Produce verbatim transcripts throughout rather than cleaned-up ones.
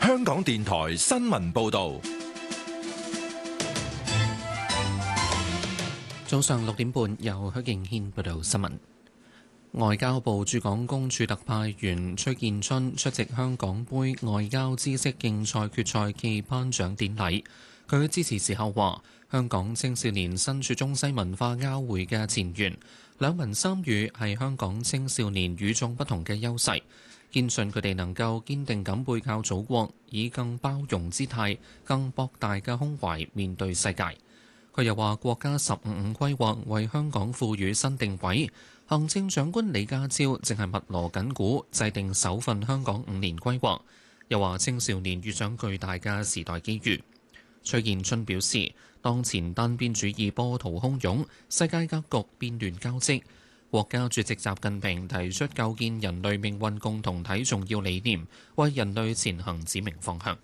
香港電台新聞報道。 早上六點半，由許敬軒報道新聞。外交部駐港公署特派員崔建春出席香港杯外交知識競賽決賽暨頒獎典禮。佢致辭時候話：香港青少年身處中西文化交匯嘅前沿，兩文三語係香港青少年與眾不同嘅優勢。堅信佢哋能夠堅定咁背靠祖國，以更包容姿態、更博大嘅胸懷面對世界。佢又話：國家十五五規劃為香港賦予新定位，行政長官李家超正係密鑼緊鼓制定首份香港五年規劃。又話青少年遇上巨大嘅時代機遇。崔建春表示，當前單邊主義波濤洶湧，世界格局變亂交織。國家主席習近平提出構建人類命運共同體重要理念，為人類前行指明方向。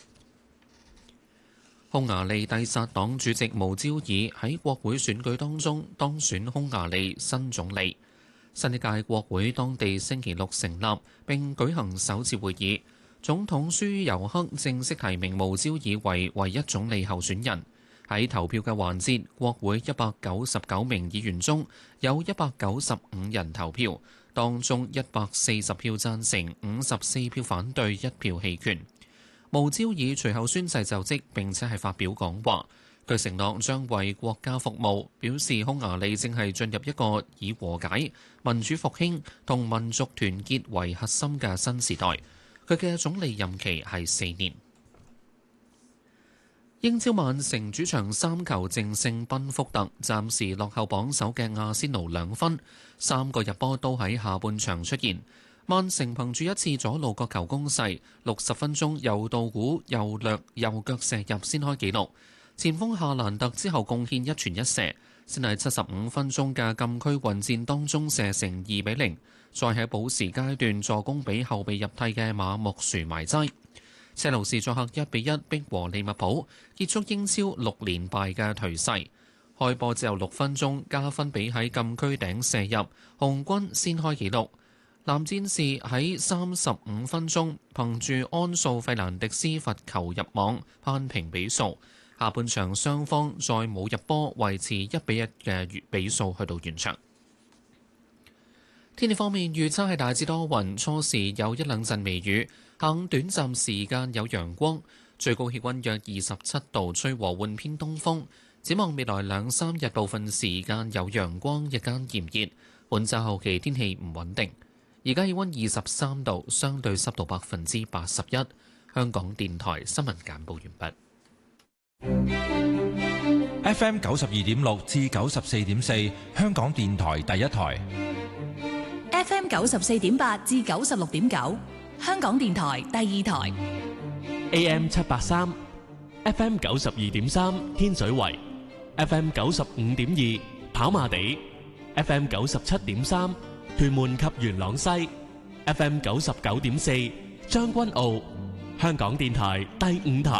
匈牙利蒂薩黨主席無焦爾喺國會選舉當中當選匈牙利新總理。新一屆國會當地星期六成立並舉行首次會議，總統舒尤克正式提名無焦爾為唯一總理候選人。喺投票嘅環節，國會一百九十九名議員中有一百九十五人投票，當中一百四十票贊成，五十四票反對，一票棄權。無焦爾隨後宣誓就職，並且係發表講話。佢承諾將為國家服務，表示匈牙利正係進入一個以和解、民主復興同民族團結為核心嘅新時代。佢嘅總理任期係四年。英超曼城主場三球淨勝賓福特，暫時落後榜首嘅阿仙奴兩分，三個入波都喺下半場出現。曼城憑住一次左路角球攻勢，六十分鐘右道古右掠右腳射入先開紀錄。前鋒夏蘭特之後貢獻一傳一射，先喺七十五分鐘嘅禁區混戰當中射成二比零，再喺補時階段助攻俾後備入替嘅馬木殊埋齋。車路士作客一比一逼和利物浦，結束英超六連敗嘅頹勢。開波之後六分鐘加分比喺禁區頂射入，紅軍先開紀錄。藍戰士喺三十五分鐘憑住安素費蘭迪斯罰球入網扳平比數。下半場雙方再冇入波，維持一比一嘅比數去到完場。天氣方面預測係大致多雲，初時有一兩陣微雨，下午短暫時間有陽光，最高氣溫約二十七度，吹和緩偏東風。展望未來兩三日部分時間有陽光，日間炎熱。本週後期天氣唔穩定。而家氣溫二十三度，相對濕度百分之八十一。香港電台新聞簡報完畢。 F M 九十二點六至九十四點四，香港電台第一台。 F M 九十四點八至九十六點九，香港電台第二台。 A M 七八三 ，F M 九十二點三天水圍 ，F M 九十五點二跑馬地 ，F M 九十七點三屯門及元朗西 ，F M 九十九點四將軍澳，香港電台第五台。